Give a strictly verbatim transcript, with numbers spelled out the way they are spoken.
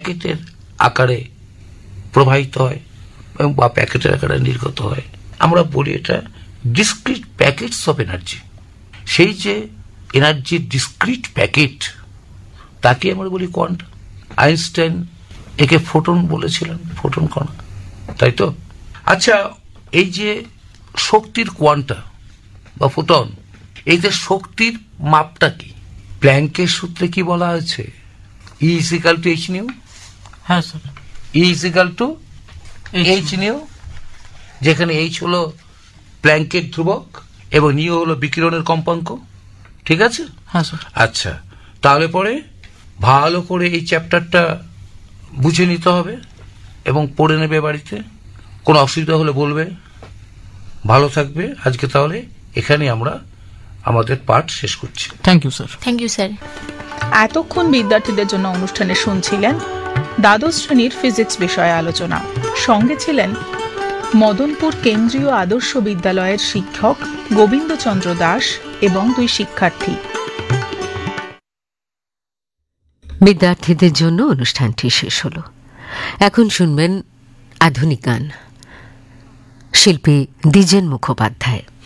প্যাকেটের আকারে প্রবাহিত হয় এবং বা প্যাকেটের আকারে নির্গত হয়। আমরা বলি এটা ডিসক্রিট প্যাকেটস অফ এনার্জি। সেই যে এনার্জির ডিসক্রিট প্যাকেট, তাকে আমরা বলি কোয়ান্টা। আইনস্টাইন একে ফোটন বলেছিলেন, ফোটন কণা, তাই তো? আচ্ছা, এই যে শক্তির কোয়ান্টা বা ফোটন, এই যে শক্তির মাপটা কি? প্ল্যাঙ্কের সূত্রে কি বলা হয়েছে? ই is equal to H new. হ্যাঁ sir, E is equal to H new, যেখানে এইচ হলো প্ল্যাঙ্কের ধ্রুবক এবং নিউ হলো বিকিরণের কম্পাঙ্ক। ঠিক আছে? হ্যাঁ স্যার। আচ্ছা, তাহলে পরে ভালো করে এই চ্যাপ্টারটা বুঝে নিতে হবে এবং পড়ে নেবে বাড়িতে। কোনো অসুবিধা হলে বলবে। ভালো থাকবে। আজকে তাহলে এখানে আমরা আমাদের পাঠ শেষ করছি। Thank you sir. Thank you sir. এতক্ষণ বিদ্যার্থীদের জন্য অনুষ্ঠানে শুনছিলেন দ্বাদশ শ্রেণীর ফিজিক্স বিষয়ে আলোচনা। সঙ্গে ছিলেন মদনপুর কেন্দ্রীয় আদর্শ বিদ্যালয়ের শিক্ষক গোবিন্দচন্দ্র দাস এবং দুই শিক্ষার্থী। বিদ্যার্থীদের জন্য অনুষ্ঠানটি শেষ হলো। এখন শুনবেন আধুনিক গান, শিল্পী দ্বিজেন মুখোপাধ্যায়।